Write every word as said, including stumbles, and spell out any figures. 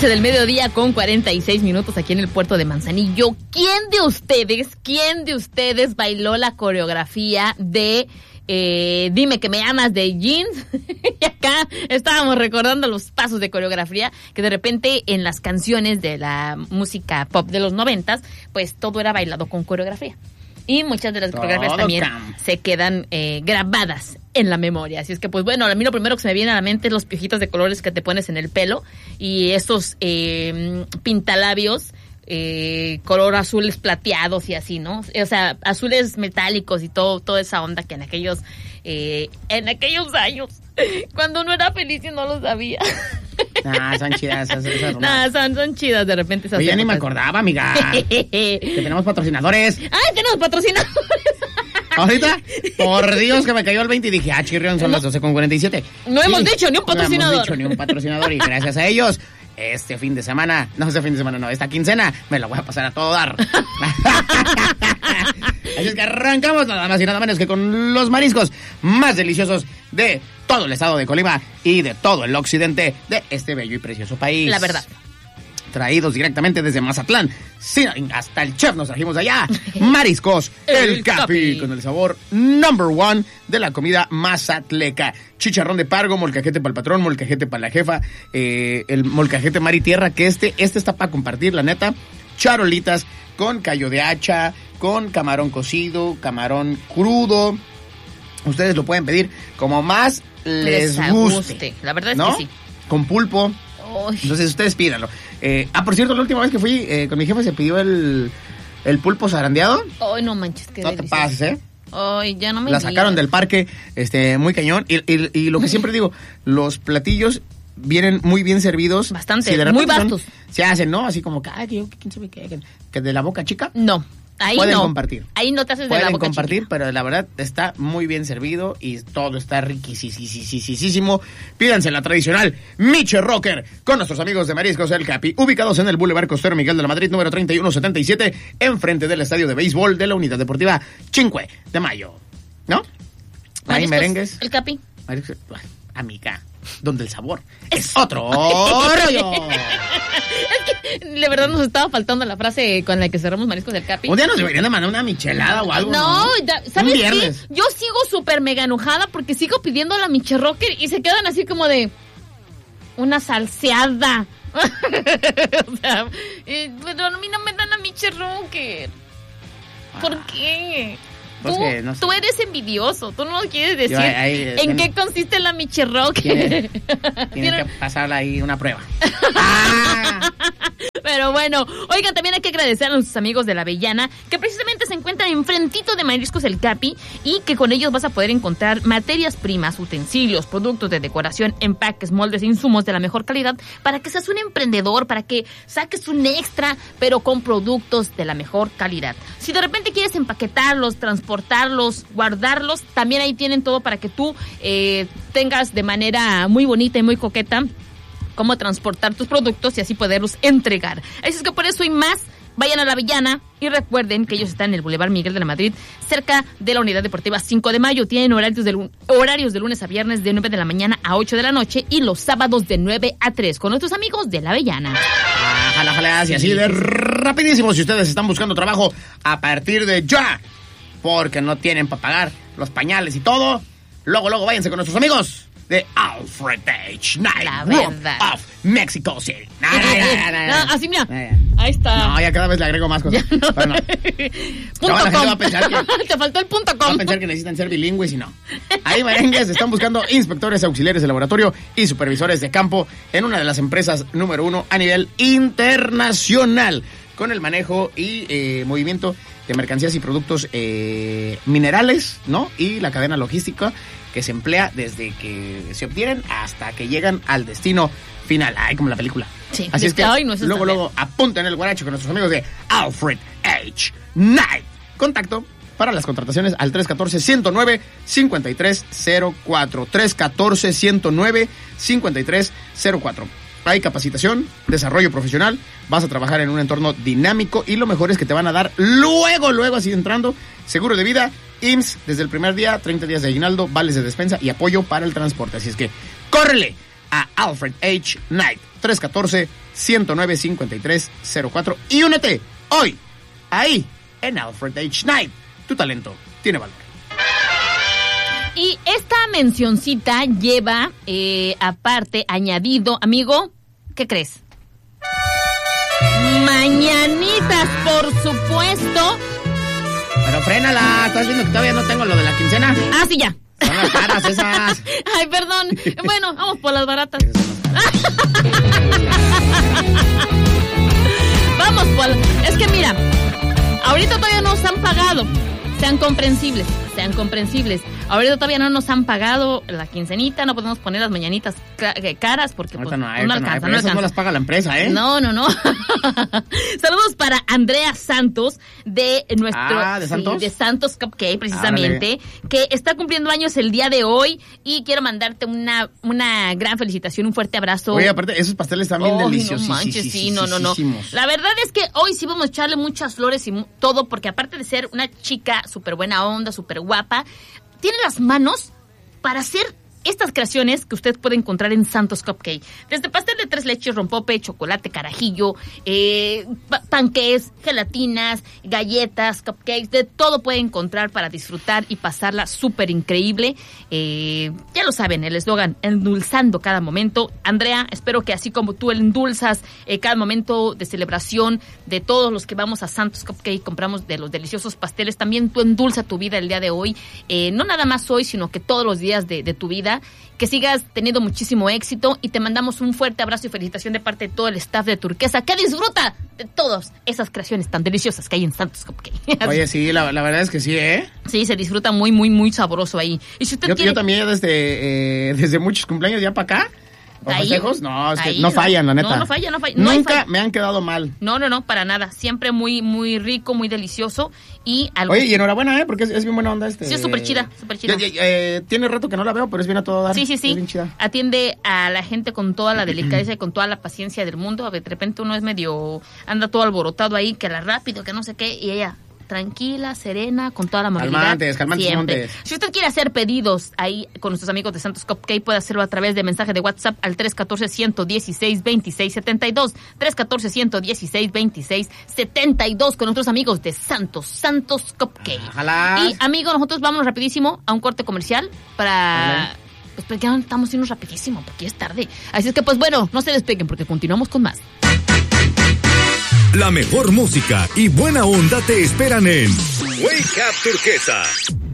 doce del mediodía con cuarenta y seis minutos aquí en el puerto de Manzanillo. ¿Quién de ustedes, quién de ustedes bailó la coreografía de eh, Dime que me amas de Jeans? Y acá estábamos recordando los pasos de coreografía que de repente en las canciones de la música pop de los noventas, pues todo era bailado con coreografía. Y muchas de las Todo coreografías también cam. se quedan eh, grabadas en la memoria. Así es que, pues bueno, a mí lo primero que se me viene a la mente es los piojitos de colores que te pones en el pelo y esos eh, pintalabios eh, color azules plateados y así, ¿no? O sea, azules metálicos y todo, toda esa onda que en aquellos, eh, en aquellos años, cuando uno era feliz y no lo sabía. Nah, son chidas esas, esas Nah, son, son chidas de repente esas. Oye, ya ni me épocas. acordaba, amiga. Que tenemos patrocinadores. ¡Ay, tenemos patrocinadores! Ahorita, por Dios que me cayó el veinte y dije, ah, chirrión, son las doce con cuarenta y siete. No hemos dicho ni un patrocinador. No hemos dicho ni un patrocinador y gracias a ellos, este fin de semana, no este fin de semana, no, esta quincena, me la voy a pasar a todo dar. Así es que arrancamos nada más y nada menos que con los mariscos más deliciosos de todo el estado de Colima y de todo el occidente de este bello y precioso país. La verdad. Traídos directamente desde Mazatlán, sí, hasta el chef nos trajimos de allá. Mariscos El, el Capi, Capi, con el sabor number one de la comida mazatleca. Chicharrón de pargo, molcajete para el patrón, molcajete para la jefa, eh, el molcajete mar y tierra, que este, este está para compartir, la neta. Charolitas con callo de hacha, con camarón cocido, camarón crudo. Ustedes lo pueden pedir como más les, les guste. guste. La verdad es ¿no? que sí. Con pulpo. Uy. Entonces ustedes pídanlo. Eh, ah, por cierto, la última vez que fui eh, con mi jefe se pidió el, el pulpo zarandeado. Ay, no manches, qué No delicioso. te pases, ¿eh? Ay, ya no me La sacaron digas. del parque, este, muy cañón. Y, y, y lo que siempre digo, los platillos vienen muy bien servidos. Bastante, si de muy repente vastos. son- se hacen, ¿no? Así como que, ay, que yo, quién sabe qué, que, que de la boca chica. No, ahí Pueden no. compartir. Ahí no te haces de la Pueden boca compartir, chiquita. pero la verdad está muy bien servido y todo está riquisísimo. Pídanse la tradicional Miche Rocker con nuestros amigos de Mariscos El Capi, ubicados en el Boulevard Costero Miguel de la Madrid, número treinta y uno setenta y siete, enfrente del estadio de béisbol de la Unidad Deportiva cinco de mayo. ¿No? Hay Mariscos, merengues. El Capi. Mariscos, amiga, donde el sabor es, es otro rollo. Es que de verdad nos estaba faltando la frase con la que cerramos Mariscos del Capi. Un día nos deberían de mandar una michelada o algo. No, No, da- ¿sabes Un qué? viernes. Yo sigo súper mega enojada porque sigo pidiendo la Miche Rocker y se quedan así como de una salseada. O sea, eh, pero a mí no me dan a Miche Rocker. ¿Por Ah. qué? Pues tú, que no sé. tú eres envidioso, tú no quieres decir Yo ahí- ahí, en en- qué consiste la Miche Rocker. Tiene- Tiene- Tienes que pasarla ahí una prueba. Ah. Pero bueno, oigan, también hay que agradecer a nuestros amigos de La Avellana, que precisamente se encuentran enfrentito de Mariscos El Capi y que con ellos vas a poder encontrar materias primas, utensilios, productos de decoración, empaques, moldes e insumos de la mejor calidad para que seas un emprendedor, para que saques un extra, pero con productos de la mejor calidad. Si de repente quieres empaquetarlos, transportarlos, guardarlos, también ahí tienen todo para que tú eh, tengas de manera muy bonita y muy coqueta cómo transportar tus productos y así poderlos entregar. Así es que por eso y más, vayan a La Avellana y recuerden que ellos están en el Boulevard Miguel de la Madrid, cerca de la Unidad Deportiva cinco de mayo. Tienen horarios de, lu- horarios de lunes a viernes de nueve de la mañana a ocho de la noche y los sábados de nueve a tres con nuestros amigos de La Avellana. Jala, jala, y así de rapidísimo. Si ustedes están buscando trabajo a partir de ya, porque no tienen para pagar los pañales y todo, luego, luego váyanse con nuestros amigos de Alfred H. Night La Room verdad. of Mexico City. Nah, nah, nah, nah, nah. No, así mira, Nah. ahí está. No, ya cada vez le agrego más cosas. Ya no. Bueno, Punto la gente com. va a pensar que- Te faltó el punto van com. a pensar que necesitan ser bilingües y no. Ahí merengues están buscando inspectores auxiliares de laboratorio y supervisores de campo en una de las empresas número uno a nivel internacional con el manejo y eh, movimiento de mercancías y productos eh, minerales, ¿no? Y la cadena logística que se emplea desde que se obtienen hasta que llegan al destino final. Ay, como la película. Sí, Así es que ay, no, eso luego, está luego apunten el guaracho con nuestros amigos de Alfred H. Knight. Contacto para las contrataciones al tres uno cuatro, uno cero nueve, cinco tres cero cuatro. tres uno cuatro, uno cero nueve, cinco tres cero cuatro. Hay capacitación, desarrollo profesional, vas a trabajar en un entorno dinámico y lo mejor es que te van a dar luego, luego así entrando, seguro de vida, I M S S desde el primer día, treinta días de aguinaldo, vales de despensa y apoyo para el transporte. Así es que, ¡córrele! a Alfred H. Knight, tres uno cuatro, uno cero nueve, cinco tres cero cuatro y únete hoy, ahí, en Alfred H. Knight. Tu talento tiene valor. Y esta mencioncita lleva, eh, aparte, añadido, amigo, ¿qué crees? Mañanitas, por supuesto. Pero frénala, ¿estás viendo que todavía no tengo lo de la quincena? Ah, sí, ya. Son las caras esas. Ay, perdón. Bueno, vamos por las baratas. Vamos por las... Es que mira, ahorita todavía no nos han pagado. Sean comprensibles, sean comprensibles. Ahorita todavía no nos han pagado la quincenita, no podemos poner las mañanitas caras porque pues, no, hay, no no alcanza, hay, no esas alcanza. no las paga la empresa, ¿eh? No, no, no. Saludos para Andrea Santos de nuestro... Ah, ¿de Santos? Sí, de Santos Cupcake, precisamente, ah, que está cumpliendo años el día de hoy y quiero mandarte una, una gran felicitación, un fuerte abrazo. Oye, aparte, esos pasteles están bien oh, deliciosos. No manches, sí, no, no, no. La verdad es que hoy sí vamos a echarle muchas flores y mu- todo, porque aparte de ser una chica súper buena onda, súper guapa, tiene las manos para hacer estas creaciones que usted puede encontrar en Santos Cupcake. Desde pastel de tres leches, rompope, chocolate, carajillo, eh, pa- panqués, gelatinas, galletas, cupcakes, de todo puede encontrar para disfrutar y pasarla súper increíble. Eh, ya lo saben, el eslogan, endulzando cada momento. Andrea, espero que así como tú endulzas eh, cada momento de celebración de todos los que vamos a Santos Cupcake, compramos de los deliciosos pasteles, también tú endulza tu vida el día de hoy. Eh, no nada más hoy, sino que todos los días de, de tu vida. Que sigas teniendo muchísimo éxito y te mandamos un fuerte abrazo y felicitación de parte de todo el staff de Turquesa que disfruta de todas esas creaciones tan deliciosas que hay en Santos Cupcake. Oye, sí, la, la verdad es que sí, ¿eh? Sí, se disfruta muy, muy, muy sabroso ahí. Y si usted Yo, quiere... yo también desde, eh, desde muchos cumpleaños ya para acá. ¿O Ahí, festejos? No, es que ahí, no fallan, la neta. No, no falla, no falla. No hay Nunca falla. me han quedado mal. No, no, no, para nada. Siempre muy, muy rico, muy delicioso y algo... Oye, y enhorabuena, ¿eh? Porque es, es bien buena onda este. Sí, es súper chida, súper chida. Ya, ya, eh, tiene rato que no la veo, pero es bien a todo dar. Sí, sí, sí. Es bien chida. Atiende a la gente con toda la delicadeza y con toda la paciencia del mundo. De repente uno es medio... Anda todo alborotado ahí, que la rápido, que no sé qué. Y ella... tranquila, serena, con toda la amabilidad. Calmantes, calmantes siempre. montes. Si usted quiere hacer pedidos ahí con nuestros amigos de Santos Cupcake, puede hacerlo a través de mensaje de WhatsApp al tres uno cuatro, uno uno seis, dos seis siete dos. tres uno cuatro, uno uno seis, dos seis siete dos con nuestros amigos de Santos, Santos Cupcake. Ojalá. Y, amigo, nosotros vamos rapidísimo a un corte comercial para... Pues porque ya estamos yendo rapidísimo, porque ya es tarde. Así es que, pues bueno, no se despeguen porque continuamos con más. La mejor música y buena onda te esperan en Wake Up Turquesa.